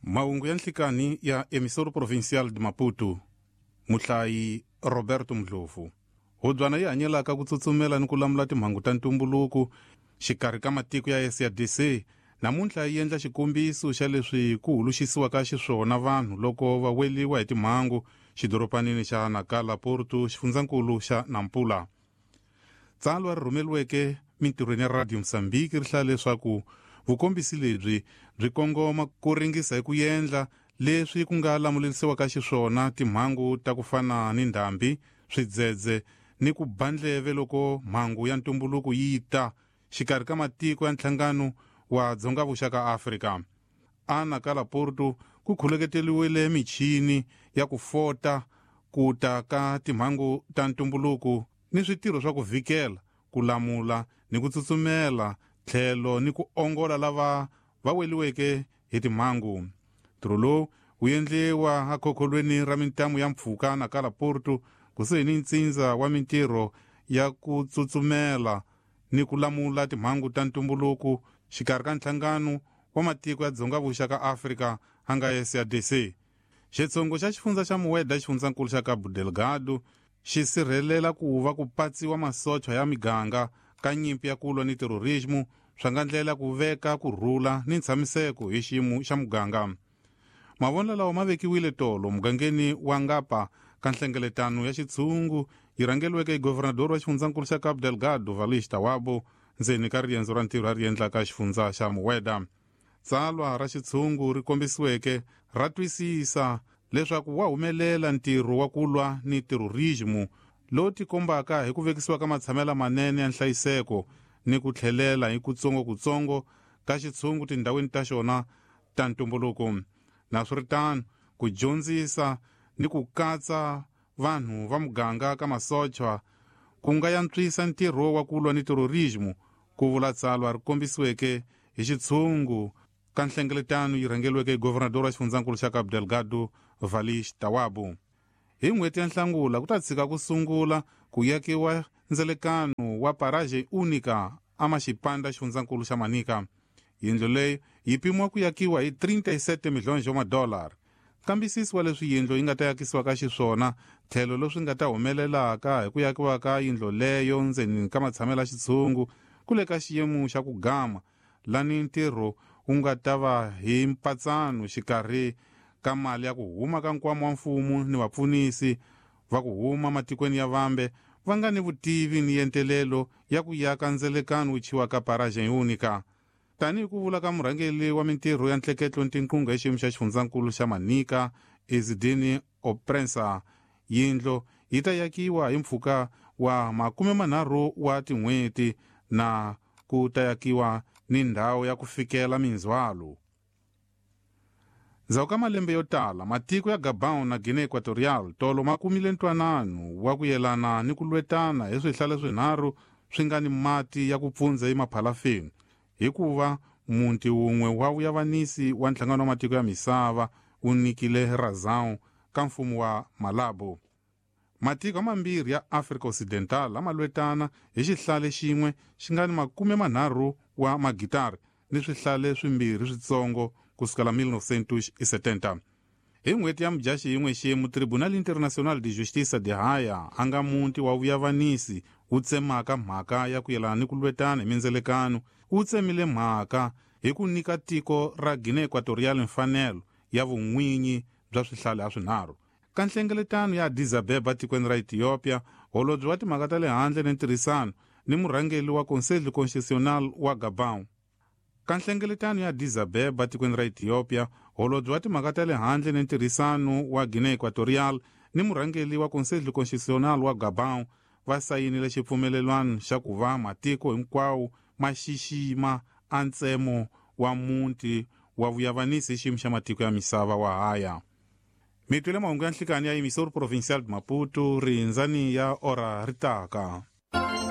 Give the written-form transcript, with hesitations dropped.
Mahungu ya nhlikani ya Emissora Provincial de Maputo, muhlayi Roberto Mdlovu. Hudzwana yi hanyelaka ku tsutsumela ni ku lamula timhangu ta ntumbuluko xikarhi ka matiko ya SADC. Namuntlha yi endla xikombiso xa leswi ku huluxisiwaka xiswona vanhu loko va weliwa hi timhangu xidoropanini xa Nacala Porto, xifundzankulu xa Nampula. Tsalwa ri rhumeliweke mintirhweni ya Radio Msambiki ri hlaya leswaku vukombisi lebyi byi kongoma ku ringisa hi ku endla leswi ku nga lamulisiwaka xiswona timhangu ta ku fana ni ndhambi, swidzedze ni ku bandleve loko mhangu ya ntumbuluko yi ta xikarhi ka matiko ya nhlangano wa dzonga vuxaka Afrika. Nacala Porto ku khuleketeliwile michini ya ku fota ku ta ka timhangu ta ntumbuluko ni switirho swa ku vhikela, ku lamula ni ku tsutsumela tlhelo ni ku ongola lava va weliweke hi timhangu. Ntirho lowu wu endliwa ekhokholweni ra mintamu ya mpfhuka Nacala Porto kusuhi ni ntsindza wa mintirho ya ku tsutsumela ni ku lamula timhangu ta ntumbuluko xikarhi ka nhlangano wa matiko ya dzonga vuxaka Afrika anga SADC. Xitsongo xa xifundza xa Muweda, xifundzankulu xa Cabo Delgado, xi sirhelela ku va ku patsiwa masocha ya miganga ka nyimpi ya ku lwa ni terorismo swa nga ndlela ku veka kurhula ni ntshamiseko hi xiyimo xa muganga. Mavonelo lawa ma vekiwile tolo mugangeni wa Ngapa ka nhlengeletano ya xitshungu yi rhangeliweke hi governador wa xifundzankulu xa Cabo Delgado Valish Tawabo ndzeni ka riendzo ra ntirho ri endlaka xifundza xa Muweda. Tsalwa ra xitshungu ri kombisiweke ra twisisa leswaku wa humelela ntirho wa ku lwa ni terorismo lowu tikombaka hi ku vekisiwa ka matshamela manene ya nhlayiseko ni ku tlhelela hi kutsongo ka xitshungu tindhawini ta xona ta ntumbuluko. Naswiritano ku dyondzisa ni ku katsa vanhu va muganga ka masocha ku nga yantswisa ntirho wa ku lwa ni terorismo, ku vula tsalwa ri kombisiweke hi xitshungu ka nhlengeletano yi rhangeliweke hi governador wa xifundzankulu xa Cabo Delgado Valish Tawabo. Hi n'hweti ya Nhlangula ku ta tshika ku sungula ku yakiwa ndzelekano wa paraje unica amaxipanda xifundzankulu xa Manika. Yindlu leyi yi pimiwa ku yakiwa hi 37 milhões de $. Kambisisi wa leswi yindlu yi nga ta yakisiwaka xiswona, tlhelo leswi nga ta humelelaka hi ku yakiwa ka yindlu leyo ndzeni ka matshamela xitshungu ku le ka xiyimo xa ku gama, lani ntirho wu nga ta va hi mpatsano xikarhi ka mali ya ku huma ka nkwama wa mfumo ni vapfunisi va ku huma matikweni ya vambe va nga ni vutivi ni yentelelo ya ku yaka ndzelekano wu chiwaka paraje unica. Tanihi ku vula ka murhangeli wa mintirho ya ntleketlo ni tinqunga hi xiyimo xa xifundzankulu xa Manika, Ezidini Oprensa, yindlu yi ta yakiwa hi mpfhuka wa 30 wa tin'hweti na ku ta yakiwa ni ndhawu ya ku fikela mindzwalo. Ndzhaku ka malembe yo tala, matiko ya Gabon na Guinea Equatorial tolo ma kumile ntwanano wa ku yelana ni ku lwetana hi swihlala swinharhu swi nga ni mati ya ku pfundza emaphalafeni, hikuva munti wun'we wa vuyavanisi wa nhlangano wa matiko ya misava wu nikile razão ka mfumo wa Malabo. Matiko mambirhi ya Africa Occidental ama lwetana hi xihlale xin'we xi nga ni 30 wa magitari ni swihlale swimbirhi switsongo kusukela 1970. Hi n'hweti ya Mudyaxihi yin'we xemu, Tribunal International de Justiça de Haia anga munti wa vuyavanisi wu tsemaka mhaka ya ku yelana ni ku lwetana hi mindzelekano wu tsemile mhaka hi ku nyika tiko ra Guinea Equatorial mfanelo ya vun'winyi bya swihlale swinharhu. Ka nhlengeletano ya Addis Abeba tikweni ra Ethiopia, holobye wa timhaka ta le handle ni ntirhisano ni murhangeli wa Conselho Constitucional wa Gabon. Ka nhlengeletano ya Addis Abeba tikweni ra Ethiopia, holobye wa timhaka ta le handle ni ntirhisano wa Guinea Equatorial ni murhangeli wa Conselho Constitucional wa Gabon va sayinile xipfumelelwano xa ku va matiko hinkwawo ma xixima antsemo wa munti wa vuyavanisi hi xiyimo xa matiko ya misava wa Haia. Mi twile mahungu ya nhlikani ya Emissora Provincial de Maputo, rindzani ya ora ritaka.